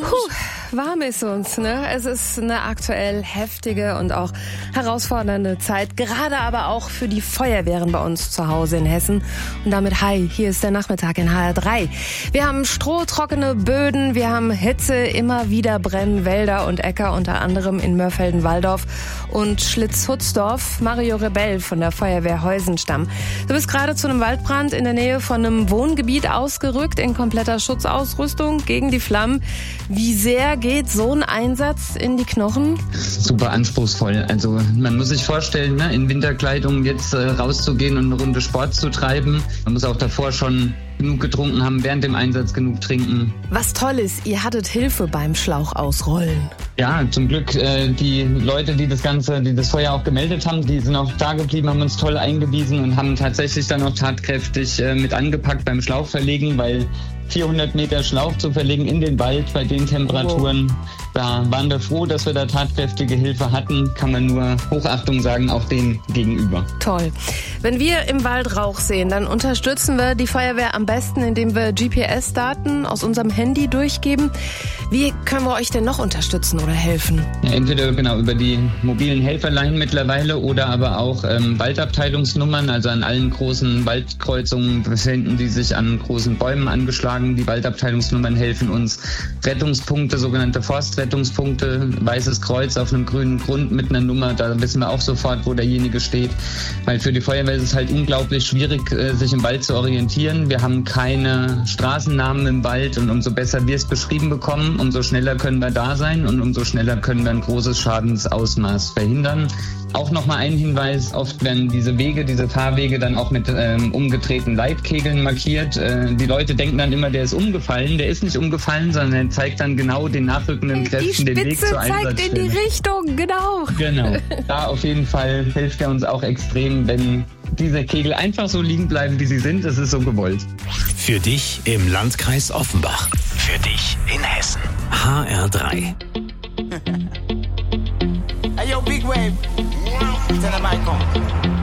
Warm ist uns, ne? Es ist eine aktuell heftige und auch herausfordernde Zeit, gerade aber auch für die Feuerwehren bei uns zu Hause in Hessen. Und damit hi, hier ist der Nachmittag in HR3. Wir haben strohtrockene Böden, wir haben Hitze, immer wieder brennen Wälder und Äcker, unter anderem in Mörfelden-Walldorf und Schlitz-Hutzdorf. Mario Rebell von der Feuerwehr Heusenstamm. Du bist gerade zu einem Waldbrand in der Nähe von einem Wohngebiet ausgerückt, in kompletter Schutzausrüstung gegen die Flammen. Wie sehr geht so ein Einsatz in die Knochen? Super anspruchsvoll. Also man muss sich vorstellen, ne, in Winterkleidung jetzt rauszugehen und eine Runde Sport zu treiben. Man muss auch davor schon genug getrunken haben, während dem Einsatz genug trinken. Was toll ist, ihr hattet Hilfe beim Schlauch ausrollen. Ja, zum Glück die Leute, die das Feuer auch gemeldet haben, die sind auch da geblieben, haben uns toll eingewiesen und haben tatsächlich dann auch tatkräftig mit angepackt beim Schlauch verlegen, weil 400 Meter Schlauch zu verlegen in den Wald bei den Temperaturen, da waren wir froh, dass wir da tatkräftige Hilfe hatten. Kann man nur Hochachtung sagen, auch denen gegenüber. Toll. Wenn wir im Wald Rauch sehen, dann unterstützen wir die Feuerwehr am besten, indem wir GPS-Daten aus unserem Handy durchgeben. Wie können wir euch denn noch unterstützen oder helfen? Ja, entweder über die mobilen Helferlein mittlerweile oder aber auch Waldabteilungsnummern. Also an allen großen Waldkreuzungen befinden die sich an großen Bäumen angeschlagen. Die Waldabteilungsnummern helfen uns. Rettungspunkte, sogenannte Forstrettungspunkte, Weißes Kreuz auf einem grünen Grund mit einer Nummer, da wissen wir auch sofort, wo derjenige steht. Weil für die Feuerwehr ist es halt unglaublich schwierig, sich im Wald zu orientieren. Wir haben keine Straßennamen im Wald und umso besser wir es beschrieben bekommen, umso schneller können wir da sein und umso schneller können wir ein großes Schadensausmaß verhindern. Auch nochmal ein Hinweis, oft werden diese Fahrwege dann auch mit umgedrehten Leitkegeln markiert. Die Leute denken dann immer, der ist umgefallen. Der ist nicht umgefallen, sondern er zeigt dann genau den nachrückenden Kräften den Weg zur Einsatzstelle. Die Spitze zeigt in die Richtung, genau. Genau, da auf jeden Fall hilft er uns auch extrem, wenn diese Kegel einfach so liegen bleiben, wie sie sind. Das ist so gewollt. Für dich im Landkreis Offenbach. Für dich in Hessen. HR3. Hey yo, Big Wave. Tell them I come.